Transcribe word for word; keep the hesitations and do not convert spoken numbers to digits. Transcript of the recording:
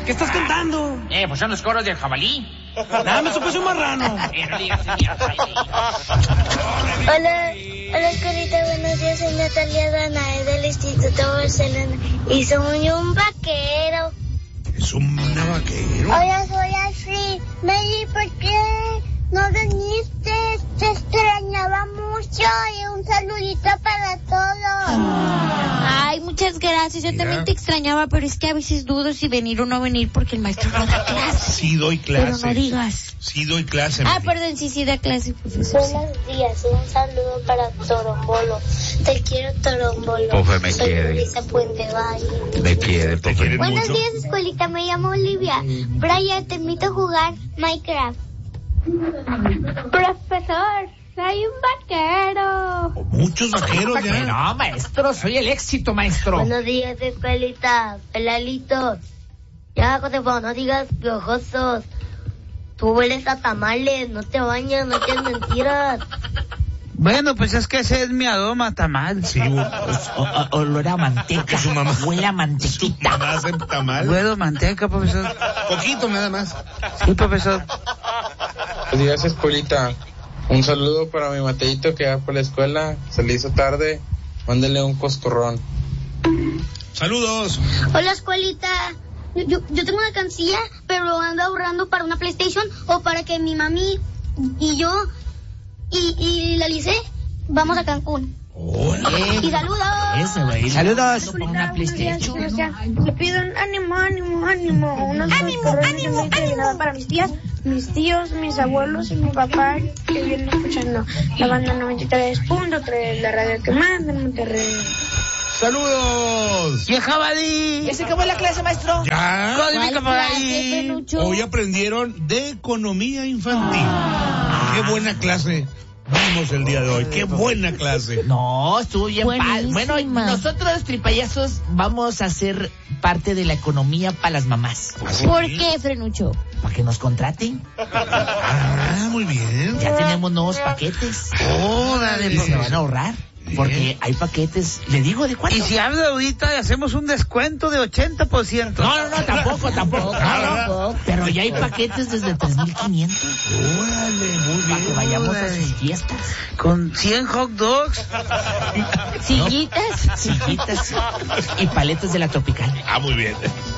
¿Qué estás cantando? Eh, pues son los coros del jabalí. Nada, me supuso un marrano. Eh, no digas mierda. Hola, hola, Corita, buenos días. Soy Natalia Danae del Instituto Barcelona y soy un vaquero. ¿Es un vaquero? Hola, soy Ashley. Mary, ¿por qué no viniste? Te extrañaba mucho y un saludito para todos. Ay, muchas gracias. Yo Mira. también te extrañaba, pero es que a veces dudo si venir o no venir porque el maestro no da clase. Sí doy clase. Pero no digas. Sí doy clase. Ah, Mary. perdón, sí, sí da clase, profesor. sí. Buenos días, un saludo para Torombolo. Te quiero, Torombolo. Profe, me Soy quiere. Luisa Puente Valle. Me quiere, ¿Te quieren Buenos mucho? días, escuelita. Me llamo Olivia. Brian, te invito a jugar Minecraft. Profesor, soy un vaquero. Oh, muchos vaqueros ya. No, maestro, soy el éxito, maestro. Buenos días, escuelita. Pelalitos. Ya, Josefo, no digas piojosos. Tú hueles a tamales, no te bañas, no te mentiras. Bueno, pues es que ese es mi aroma tamal. Sí, bu- O- o- Olor a manteca. Su mamá- Huele a ¿Tu mantequita. mamá hace tamal? Huelo manteca, profesor. Poquito nada más. Sí, profesor. Buenos días, escuelita. Un saludo para mi Mateito que va por la escuela. Se le hizo tarde. Mándele un coscorrón. Saludos. Hola, escuelita. Yo, yo, yo tengo una cancilla, pero ando ahorrando para una PlayStation o para que mi mami y yo y, y la Lice vamos a Cancún. Hola. Y saludos. Eso, güey. Saludos. Por una PlayStation. Le pido un ánimo, ánimo, ánimo. Unos Ánimo, ánimo, ánimo. Para mis tías, mis tíos, mis abuelos y mi papá que vienen escuchando la banda noventa y tres punto tres, la radio que manda en Monterrey. Saludos. ¡Y el jabalí! ¿Ya se acabó la clase, maestro? Ya. Código por clase, ahí. Pelucho? Hoy aprendieron de economía infantil. Qué buena clase vimos el día de hoy. Qué buena clase. No, estuvo bien padre. Buenísima. Bueno, nosotros, tripayazos, vamos a ser parte de la economía para las mamás. ¿Así? ¿Por qué, Frenucho? Para que nos contraten. Ah, muy bien. Ya tenemos nuevos paquetes. Órale, Y se van a profesor. ahorrar. Porque hay paquetes, le digo de cuánto. Y si habla ahorita, le hacemos un descuento de ochenta por ciento. No, no, no, tampoco, tampoco. No, no, pero ya hay paquetes desde tres mil quinientos. Órale, muy Para que bien. vayamos a sus fiestas. Con cien hot dogs. Sillitas. Sillitas y paletas de la Tropical. Ah, muy bien.